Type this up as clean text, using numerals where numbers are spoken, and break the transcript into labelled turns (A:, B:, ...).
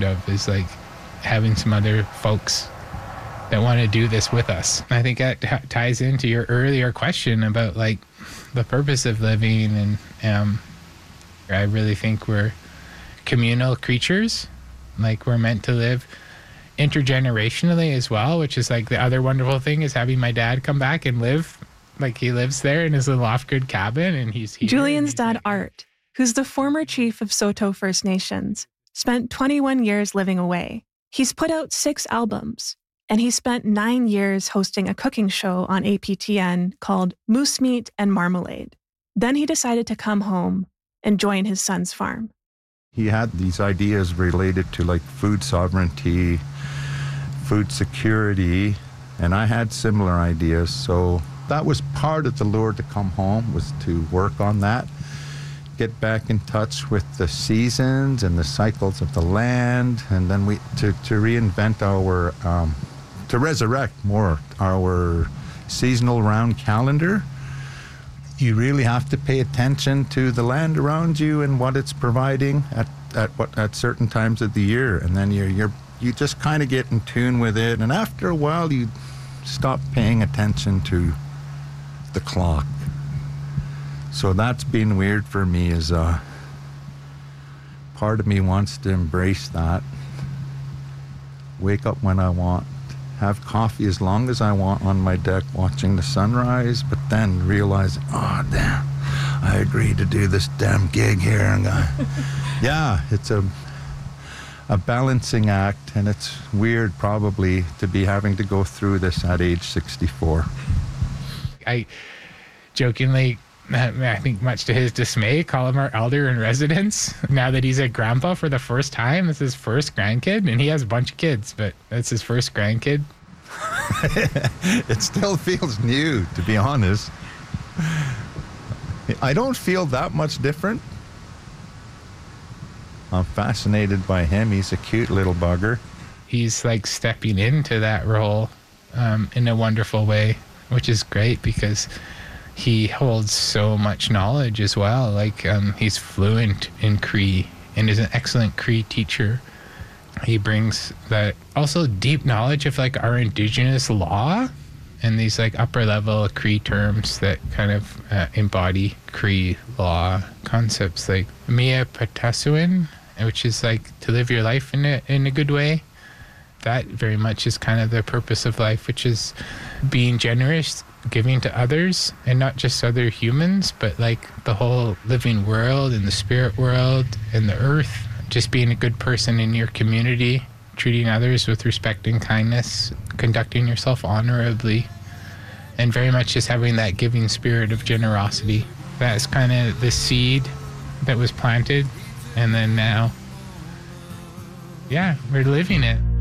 A: of, is like having some other folks that want to do this with us. I think that ties into your earlier question about like the purpose of living, and I really think we're communal creatures. Like, we're meant to live intergenerationally as well, which is like the other wonderful thing is having my dad come back and live. Like, he lives there in his little off-grid cabin, and he's here.
B: Julian's dad, Art, who's the former chief of Saulteaux First Nations, spent 21 years living away. He's put out 6 albums, and he spent 9 years hosting a cooking show on APTN called Moose Meat and Marmalade. Then he decided to come home and join his son's farm.
C: He had these ideas related to like food sovereignty, food security, and I had similar ideas. So that was part of the lure to come home, was to work on that, get back in touch with the seasons and the cycles of the land, and then to reinvent our, to resurrect more our seasonal round calendar. You really have to pay attention to the land around you and what it's providing at certain times of the year, and then you just kind of get in tune with it, and after a while you stop paying attention to the clock. So that's been weird for me, is part of me wants to embrace that, wake up when I want, have coffee as long as I want on my deck watching the sunrise, but then realize, oh damn, I agreed to do this damn gig here, and yeah, it's a balancing act, and it's weird probably to be having to go through this at age 64.
A: I jokingly, I think much to his dismay, call him our elder in residence. Now that he's a grandpa for the first time, it's his first grandkid, and he has a bunch of kids, but that's his first grandkid.
C: It still feels new, to be honest. I don't feel that much different. I'm fascinated by him. He's a cute little bugger.
A: He's like stepping into that role in a wonderful way, which is great because he holds so much knowledge as well. Like, he's fluent in Cree and is an excellent Cree teacher. He brings that also deep knowledge of like our indigenous law and these like upper level Cree terms that kind of embody Cree law concepts, like Mia Patasuin, which is like to live your life in a good way. That very much is kind of the purpose of life, which is being generous, giving to others, and not just other humans, but like the whole living world and the spirit world and the earth. Just being a good person in your community, treating others with respect and kindness, conducting yourself honorably, and very much just having that giving spirit of generosity. That's kind of the seed that was planted, and then now, yeah, we're living it.